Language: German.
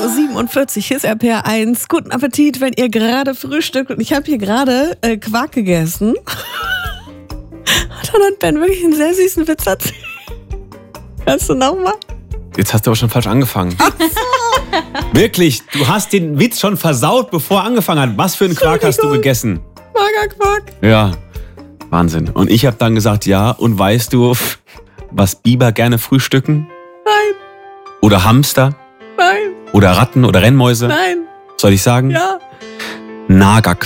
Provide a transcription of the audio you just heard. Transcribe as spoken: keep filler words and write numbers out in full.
Uhr siebenundvierzig, hier ist R P R eins. Guten Appetit, wenn ihr gerade frühstückt. Und ich habe hier gerade äh, Quark gegessen. Und dann hat Ben wirklich einen sehr süßen Witz erzählt. Kannst du nochmal? Jetzt hast du aber schon falsch angefangen. Wirklich, du hast den Witz schon versaut, bevor er angefangen hat. Was für einen Quark hast du gegessen? Magerquark. Ja, Wahnsinn. Und ich habe dann gesagt, ja, und weißt du, was Biber gerne frühstücken? Nein. Oder Hamster? Nein. Oder Ratten oder Rennmäuse? Nein. Soll ich sagen? Ja. Nagerquark.